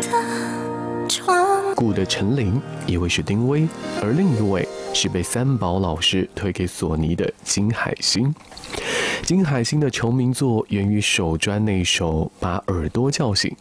顾的陈琳，一位是丁薇，而另一位是被三宝老师推给索尼的金海心。金海心的成名作源于首专那首《把耳朵叫醒》，